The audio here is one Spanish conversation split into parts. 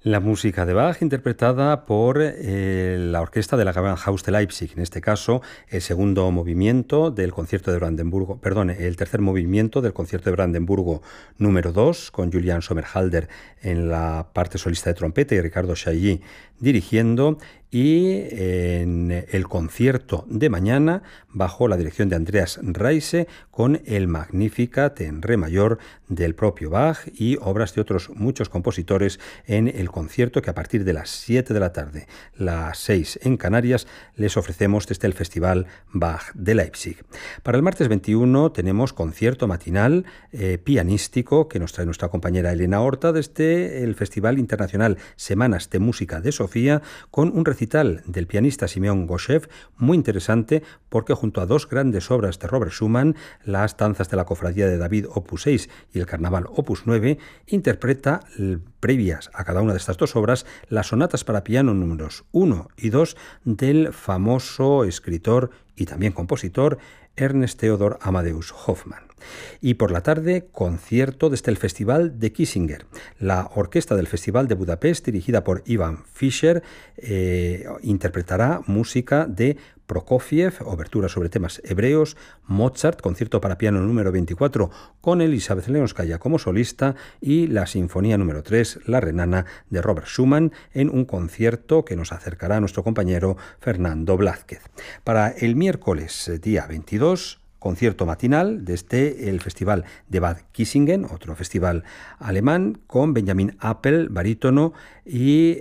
La música de Bach interpretada por la orquesta de la Gewandhaus de Leipzig, en este caso el segundo movimiento del concierto de Brandenburgo, perdón, el tercer movimiento del concierto de Brandenburgo número 2, con Julian Sommerhalder en la parte solista de trompeta y Ricardo Chailly dirigiendo, y en el concierto de mañana bajo la dirección de Andreas Reise con el Magnificat en re mayor del propio Bach y obras de otros muchos compositores en el concierto que a partir de las 7 de la tarde, las 6 en Canarias, les ofrecemos desde el Festival Bach de Leipzig. Para el martes 21 tenemos concierto matinal pianístico que nos trae nuestra compañera Elena Horta desde el Festival Internacional Semanas de Música de Sofía, con un recital del pianista Simeón Goshev muy interesante, porque junto a dos grandes obras de Robert Schumann, las danzas de la Cofradía de David Opus 6 y el Carnaval Opus 9, interpreta previas a cada una de estas dos obras las sonatas para piano números 1 y 2 del famoso escritor y también compositor Ernst Theodor Amadeus Hoffmann. Y por la tarde, concierto desde el Festival de Kissinger. La orquesta del Festival de Budapest, dirigida por Ivan Fischer, interpretará música de Prokofiev, obertura sobre temas hebreos, Mozart, concierto para piano número 24 con Elisabeth Leonskaya como solista, y la Sinfonía número 3, La Renana, de Robert Schumann, en un concierto que nos acercará a nuestro compañero Fernando Blázquez. Para el miércoles día 22, concierto matinal desde el Festival de Bad Kissingen, otro festival alemán, con Benjamin Appel, barítono, y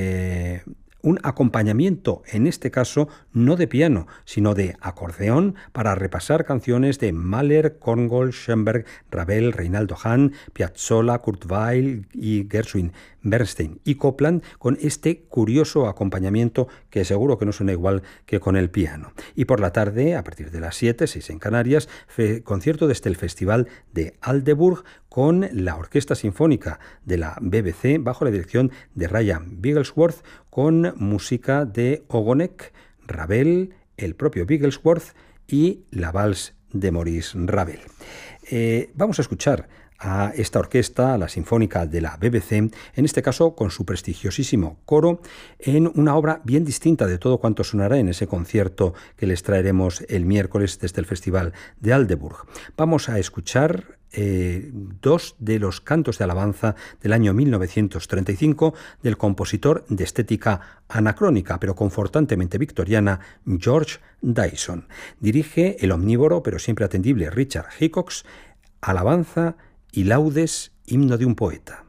un acompañamiento, en este caso, no de piano, sino de acordeón, para repasar canciones de Mahler, Korngold, Schoenberg, Ravel, Reinaldo Hahn, Piazzolla, Kurt Weill y Gershwin, Bernstein y Copland, con este curioso acompañamiento que seguro que no suena igual que con el piano. Y por la tarde, a partir de las 7, 6 en Canarias, concierto desde el Festival de Aldeburgh con la Orquesta Sinfónica de la BBC bajo la dirección de Ryan Bigglesworth, con música de Ogonek, Ravel, el propio Bigglesworth y la Vals de Maurice Ravel. Vamos a escuchar a esta orquesta, a la Sinfónica de la BBC, en este caso con su prestigiosísimo coro, en una obra bien distinta de todo cuanto sonará en ese concierto que les traeremos el miércoles desde el Festival de Aldeburgh. Vamos a escuchar dos de los cantos de alabanza del año 1935 del compositor de estética anacrónica pero confortantemente victoriana George Dyson. Dirige el omnívoro pero siempre atendible Richard Hickox, alabanza y laudes, himno de un poeta.